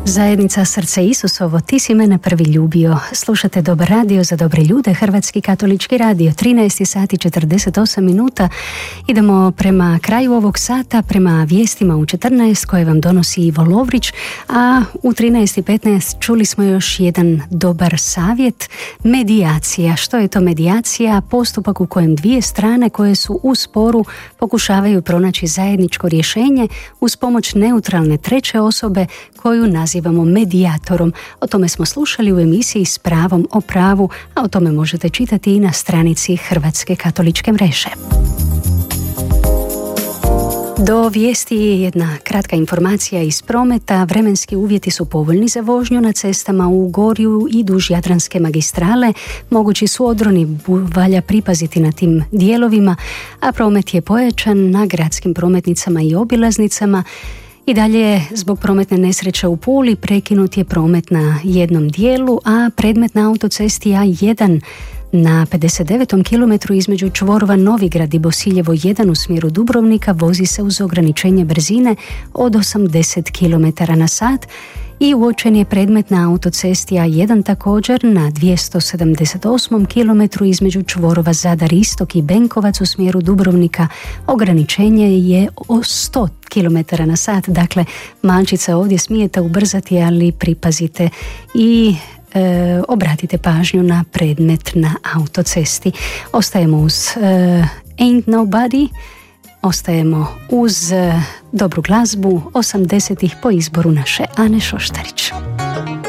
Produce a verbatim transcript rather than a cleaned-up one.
Zajednica Srce Isusovo, ti si mene prvi ljubio. Slušate Dobar radio za dobre ljude, Hrvatski katolički radio. trinaest sati četrdeset osam minuta. Idemo prema kraju ovog sata, prema vijestima u četrnaest koje vam donosi Ivo Lovrić, a u trinaest petnaest čuli smo još jedan dobar savjet. Medijacija. Što je to medijacija? Postupak u kojem dvije strane koje su u sporu pokušavaju pronaći zajedničko rješenje uz pomoć neutralne treće osobe koju nazivamo medijatorom. O tome smo slušali u emisiji S pravom o pravu, a o tome možete čitati i na stranici Hrvatske katoličke mreže. Do vijesti je jedna kratka informacija iz prometa. Vremenski uvjeti su povoljni za vožnju na cestama u Gorju i duž Jadranske magistrale. Mogući su odroni, valja pripaziti na tim dijelovima, a promet je pojačan na gradskim prometnicama i obilaznicama. I dalje, zbog prometne nesreće u Puli, prekinut je promet na jednom dijelu, a predmet na autocesti A jedan na pedeset devetom kilometru između čvorova Novigrad i Bosiljevo jedan u smjeru Dubrovnika vozi se uz ograničenje brzine od osamdeset kilometara na sat i uočen je predmet na autocesti A jedan također na dvjesto sedamdeset osmom kilometru između čvorova Zadar Istok i Benkovac u smjeru Dubrovnika. Ograničenje je o sto kilometara na sat, dakle malčice ovdje smijete ubrzati, ali pripazite i E, obratite pažnju na predmet na autocesti. Ostajemo uz e, Ain't Nobody, ostajemo uz e, dobru glazbu osamdesetih po izboru naše Ane Šoštarić.